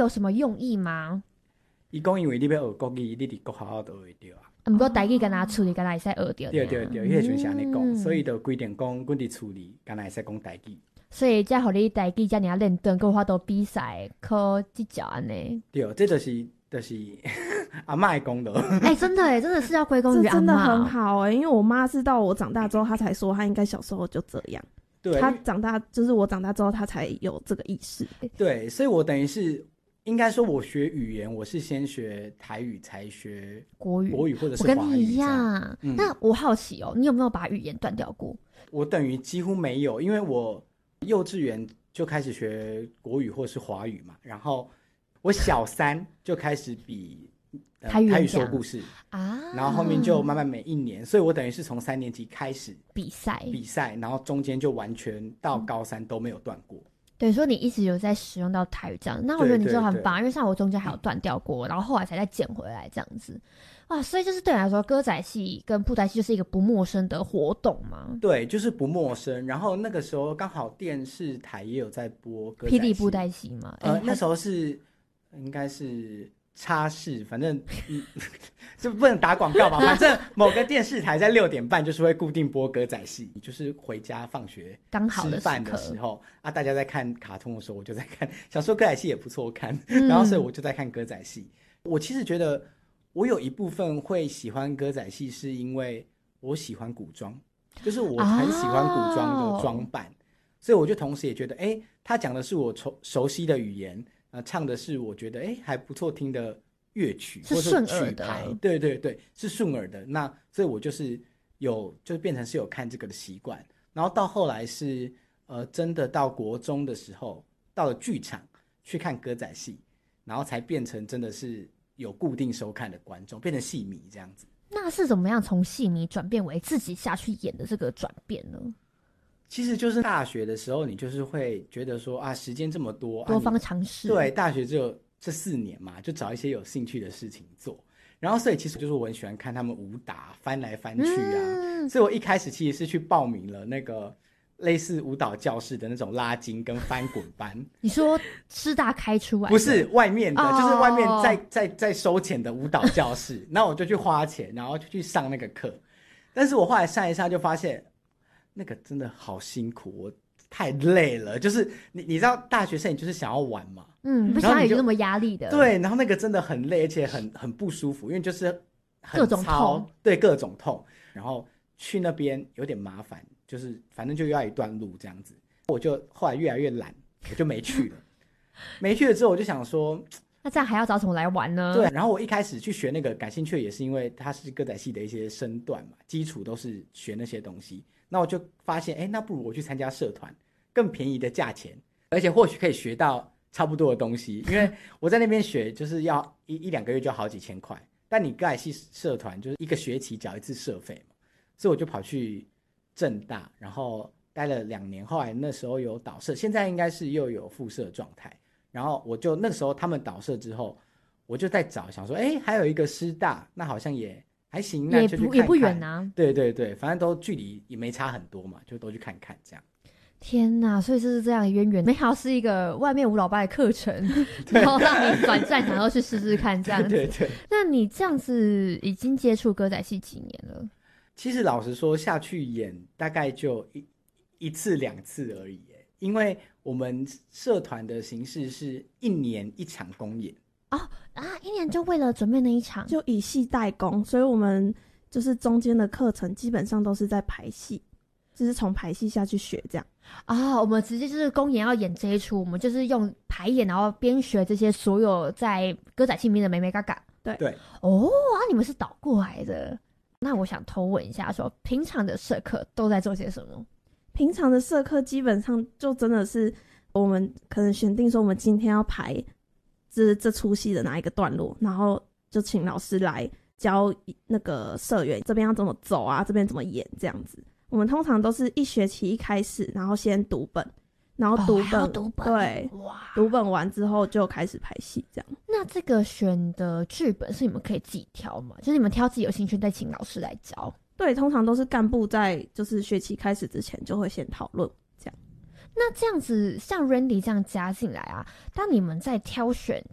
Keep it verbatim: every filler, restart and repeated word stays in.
有什么用意吗？ 他说因为你要学国语，你在学校就会到啊。 不过台语跟他处理跟他会使学到。对对对，那时候是这样讲，所以就规定讲我们在处理跟他会使讲台语。 所以才让你台语这么认真，还有法度比赛考执照安尼。 对，这就是就是阿嬷的功劳。 哎、欸，真的哎，真的是要归功于阿嬷。 真的很好哎，因为我妈是到我长大之后，她才说她应该小时候就这样。对，她长大就是我长大之后，她才有这个意识。 对，所以我等于是应该说，我学语言，我是先学台语，才学国语，国语或者是华语。 我跟你一样、嗯。那我好奇哦，你有没有把语言断掉过？ 我等于几乎没有，因为我幼稚园就开始学国语或是华语嘛，然后我小三就开始比、呃、台语说故事啊，然后后面就慢慢每一年，所以我等于是从三年级开始比赛比赛，然后中间就完全到高三都没有断过。 对，所以你一直有在使用到台语这样，那我觉得你就很棒，因为像我中间还有断掉过，然后后来才再捡回来这样子。哇，所以就是对你来说，歌仔戏跟布袋戏就是一个不陌生的活动嘛？ 对，就是不陌生。然后那个时候刚好电视台也有在播歌仔戏， 霹雳布袋戏嘛。 呃，那时候是应该是插视，反正嗯，就不能打广告嘛。反正某个电视台在六点半就是会固定播歌仔戏，就是回家放学刚好吃饭的时候啊，大家在看卡通的时候，我就在看，想说歌仔戏也不错看，嗯、然后所以我就在看歌仔戏。我其实觉得。我有一部分会喜欢歌仔戏，是因为我喜欢古装，就是我很喜欢古装的装扮，哦、所以我就同时也觉得，哎，他讲的是我熟熟悉的语言，呃，唱的是我觉得哎还不错听的乐曲， 是顺耳的， 或者曲牌，对对对，是顺耳的。那所以我就是有，就变成是有看这个的习惯。然后到后来是呃，真的到国中的时候，到了剧场去看歌仔戏，然后才变成真的是。有固定收看的观众，变成戏迷这样子。 那是怎么样从戏迷转变为自己下去演的这个转变呢？ 其实就是大学的时候，你就是会觉得说啊，时间这么多， 多方尝试、 啊。对，大学只有这四年嘛，就找一些有兴趣的事情做。然后所以其实就是我很喜欢看他们武打翻来翻去啊、嗯，所以我一开始其实是去报名了那个。类似舞蹈教室的那种拉筋跟翻滚班， 你说师大开出来？ 不是外面的，哦、就是外面在在在收钱的舞蹈教室，那我就去花钱，然后就去上那个课。但是我后来上一上就发现，那个真的好辛苦，我太累了。就是你你知道大学生你就是想要玩嘛， 嗯，不想有那么压力的。 对，然后那个真的很累，而且很很不舒服，因为就是很各种痛， 对各种痛，然后去那边有点麻烦。就是反正就要一段路这样子，我就后来越来越懒，我就没去了。没去了之后，我就想说， 那这样还要找什么来玩呢？ 对，然后我一开始去学那个感兴趣，也是因为它是歌仔戏的一些身段嘛，基础都是学那些东西。那我就发现，哎，那不如我去参加社团，更便宜的价钱，而且或许可以学到差不多的东西。因为我在那边学，就是要一一两个月就好几千块，但你歌仔戏社团就是一个学期缴一次社费嘛，所以我就跑去。政大，然后待了两年，后来那时候有导社，现在应该是又有副社状态。然后我就那时候他们导社之后，我就在找，想说，哎，还有一个师大，那好像也还行，那就去看看， 也不远啊。 对对对，反正都距离也没差很多嘛，就都去看看这样。 天哪，所以就是这样的渊源，没想到是一个外面吴老爸的课程，然后让你转战，想要去试试看这样子。 对对对。 那你这样子已经接触歌仔戏几年了？ 其实老实说，下去演大概就一一次两次而已，因为我们社团的形式是一年一场公演。 哦啊，一年就为了准备那一场， 就以戏代工，所以我们就是中间的课程基本上都是在排戏，就是从排戏下去学这样。 啊、哦，我们直接就是公演要演这一出，我们就是用排演，然后边学这些所有在歌仔戏里面的眉眉角角。 对对。 哦啊，你们是倒过来的。那我想偷问一下说，说平常的社课都在做些什么？ 平常的社课基本上就真的是我们可能选定说我们今天要排这这出戏的哪一个段落，然后就请老师来教那个社员这边要怎么走啊，这边怎么演这样子。我们通常都是一学期一开始，然后先读本，然后读本， 哦、读本对，哇，读本完之后就开始排戏这样。 那这个选的剧本是你们可以自己挑吗？就是你们挑自己有兴趣再请老师来教？ 对，通常都是干部在就是学期开始之前就会先讨论这样。 那这样子像 Randy 这样加进来啊，当你们在挑选